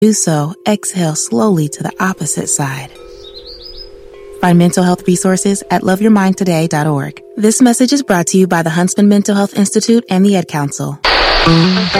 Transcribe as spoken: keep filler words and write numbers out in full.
do so, exhale slowly to the opposite side. Find mental health resources at love your mind today dot org. This message is brought to you by the Huntsman Mental Health Institute and the Ad Council.